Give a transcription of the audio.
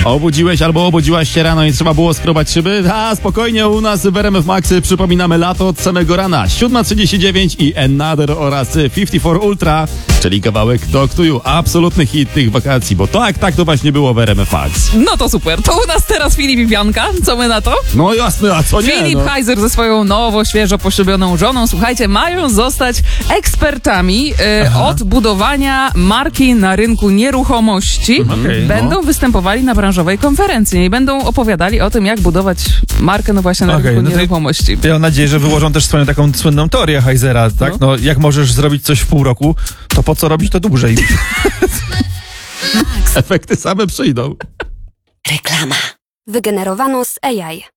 Obudziłeś albo obudziłaś się rano i trzeba było skrobać szyby? A spokojnie, u nas w RMF Max przypominamy lato od samego rana. 7:39 i Another oraz 54 Ultra, czyli kawałek Talk to You. Absolutny hit tych wakacji, bo tak to właśnie było w RMF Max. No to super. To u nas teraz Filip i Wianka. Co my na to? No jasne, a co nie? Filip Heiser ze swoją nowo, świeżo poślubioną żoną, słuchajcie, mają zostać ekspertami od budowania marki na rynku nieruchomości. Będą występowali na branżowej konferencji i będą opowiadali o tym, jak budować markę, no właśnie, na rynku nieruchomości. Ja mam nadzieję, że wyłożą też swoją taką słynną teorię Heisera, tak? No, jak możesz zrobić coś w pół roku, to po co robić to dłużej? Efekty same przyjdą. Reklama. Wygenerowano z AI.